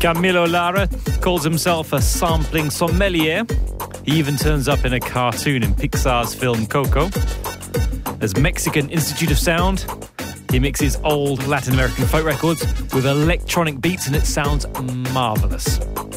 Camilo Lara calls himself a sampling sommelier. He even turns up in a cartoon in Pixar's film Coco. As Mexican Institute of Sound, he mixes old Latin American folk records with electronic beats and it sounds marvellous.